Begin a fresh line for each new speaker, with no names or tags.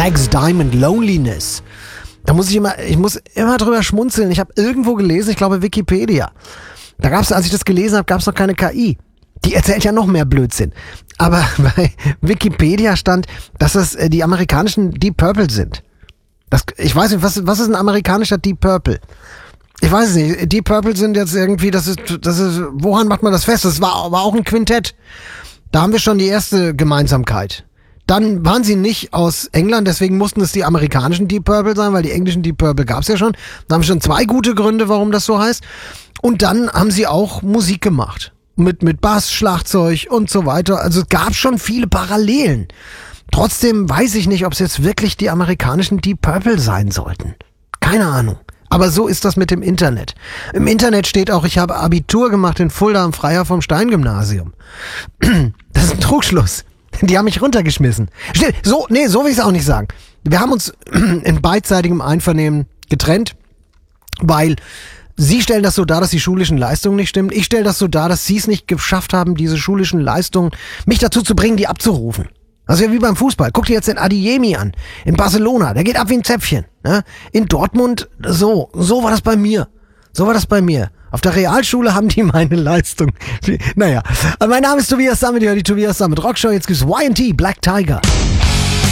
Black's Diamond, Loneliness. Ich muss immer drüber schmunzeln. Ich habe irgendwo gelesen, ich glaube Wikipedia. Da gab's, als ich das gelesen habe, gab's noch keine KI. Die erzählt ja noch mehr Blödsinn. Aber bei Wikipedia stand, dass das die amerikanischen Deep Purple sind. Ich weiß nicht, was ist ein amerikanischer Deep Purple? Ich weiß es nicht. Deep Purple sind jetzt irgendwie, woran macht man das fest? Das war auch ein Quintett. Da haben wir schon die erste Gemeinsamkeit. Dann waren sie nicht aus England, deswegen mussten es die amerikanischen Deep Purple sein, weil die englischen Deep Purple gab's ja schon. Da haben wir schon 2 gute Gründe, warum das so heißt. Und dann haben sie auch Musik gemacht. Mit Bass, Schlagzeug und so weiter. Also es gab schon viele Parallelen. Trotzdem weiß ich nicht, ob es jetzt wirklich die amerikanischen Deep Purple sein sollten. Keine Ahnung. Aber so ist das mit dem Internet. Im Internet steht auch, ich habe Abitur gemacht in Fulda am Freiherr vom Stein Gymnasium. Das ist ein Trugschluss. Die haben mich runtergeschmissen. So will ich es auch nicht sagen. Wir haben uns in beidseitigem Einvernehmen getrennt, weil sie stellen das so dar, dass die schulischen Leistungen nicht stimmen. Ich stelle das so dar, dass sie es nicht geschafft haben, diese schulischen Leistungen, mich dazu zu bringen, die abzurufen. Also ja, wie beim Fußball. Guck dir jetzt den Adeyemi an. In Barcelona, der geht ab wie ein Zäpfchen. Ne? In Dortmund, so war das bei mir. Auf der Realschule haben die meine Leistung. Naja, mein Name ist Tobias Sammet, ihr hört die Tobias Sammet Rockshow. Jetzt gibt's Y&T, Black Tiger.